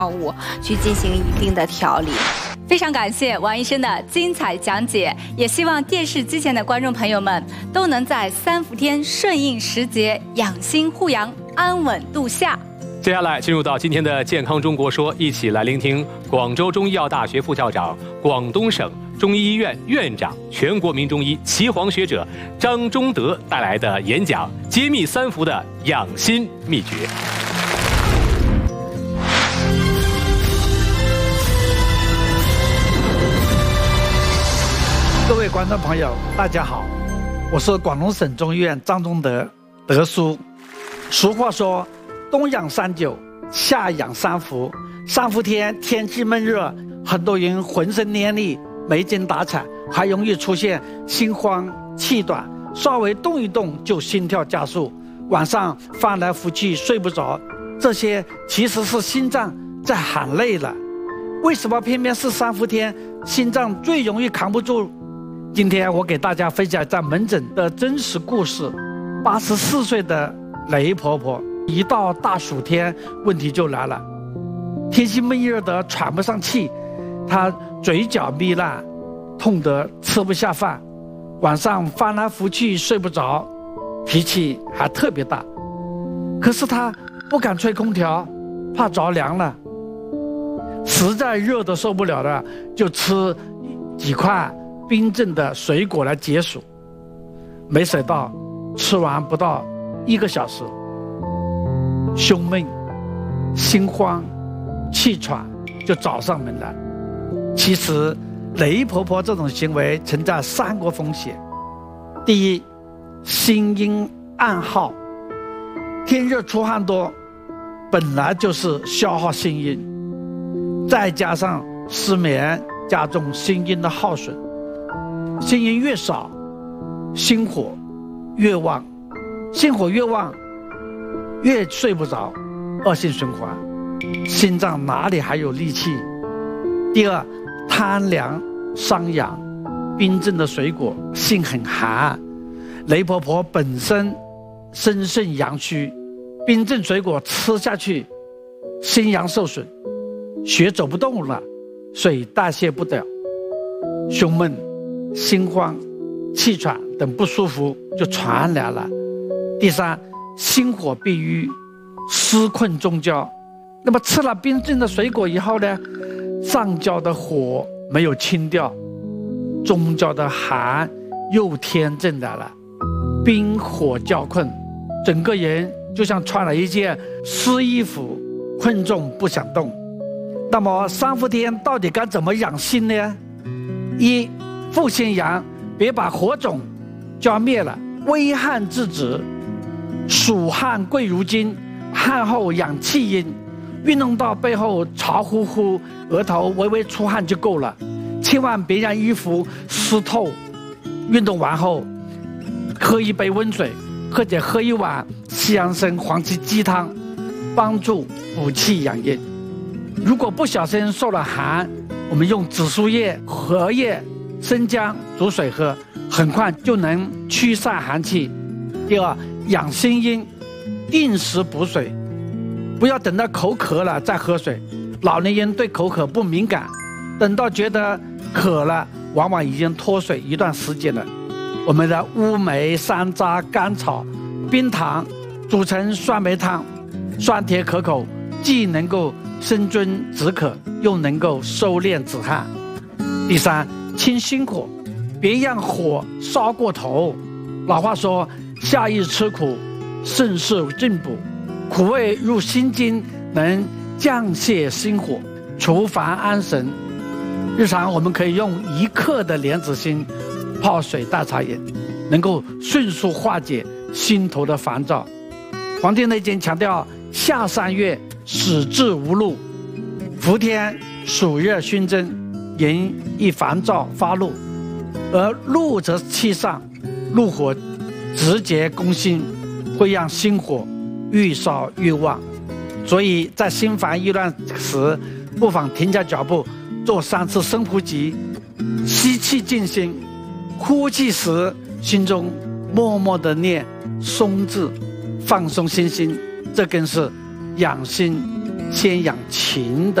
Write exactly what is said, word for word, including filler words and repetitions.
药物去进行一定的调理。 非常感谢王医生的精彩讲解，也希望电视机前的观众朋友们都能在三伏天顺应时节，养心护阳，安稳度夏。 接下来进入到今天的健康中国说，一起来聆听广州中医药大学副校长、广东省中医医院院长、全国名中医岐黄学者张忠德带来的演讲，揭秘三伏的养心秘诀。 各位观众朋友，大家好，我是广东省中医院张忠德德叔。俗话说，冬养三九，夏养三伏。三伏天天气闷热，很多人浑身黏腻，没精打采，还容易出现心慌气短，稍微动一动就心跳加速，晚上翻来覆去睡不着。这些其实是心脏在喊累了。为什么偏偏是三伏天心脏最容易扛不住？今天我给大家分享在门诊的真实故事。八十四岁的雷婆婆，一到大暑天问题就来了，天气闷热得喘不上气，她嘴角糜烂，痛得吃不下饭，晚上翻来覆去睡不着，脾气还特别大。可是她不敢吹空调，怕着凉了，实在热得受不了了，就吃几块冰镇的水果来解暑。没想到吃完不到一个小时，胸闷、心慌、气喘就找上门来。其实雷婆婆这种行为存在三个风险。第一，心阴暗耗，天热出汗多，本来就是消耗心阴，再加上失眠，加重心阴的耗损。心阴越少，心火越旺，心火越旺，越睡不着，恶性循环，心脏哪里还有力气？第二，贪凉伤阳，冰镇的水果性很寒，雷婆婆本身身肾阳虚，冰镇水果吃下去，心阳受损，血走不动了，水代谢不了，胸闷、心慌、气喘等不舒服就传来了。第三，心火闭郁，失困中焦。那么吃了冰镇的水果以后呢，上焦的火没有清掉，中焦的寒又添进来了，冰火交困，整个人就像穿了一件湿衣服，困重不想动。那么三伏天到底该怎么养心呢？一，复心阳，别把火种浇灭了，微汗制止，暑汗贵如金，汗后养气阴，运动到背后潮乎乎，额头微微出汗就够了，千万别让衣服湿透。运动完后喝一杯温水，或者喝一碗西洋参黄芪鸡汤，帮助补气养阴。如果不小心受了寒，我们用紫苏叶、荷叶、生姜煮水喝，很快就能驱散寒气。第二，养心阴，定时补水，不要等到口渴了再喝水。老年人对口渴不敏感，等到觉得渴了，往往已经脱水一段时间了。我们的乌梅、山楂、甘草、冰糖煮成酸梅汤，酸甜可口，既能够生津止渴，又能够收敛止汗。第三，清心火，别让火烧过头。老话说，夏日吃苦，肾是进补，苦味入心经，能降泄心火，除烦安神。日常我们可以用一克的莲子心泡水代茶饮，能够迅速化解心头的烦躁。《黄帝内经》强调，夏三月始至无怒，伏天暑热熏蒸，人易烦躁发怒，而怒则气上，怒火直接攻心，会让心火愈烧愈旺。所以在心烦意乱时，不妨停下脚步，做三次深呼吸，吸气静心，呼气时心中默默地念松字，放松身心，这更是养心先养勤的。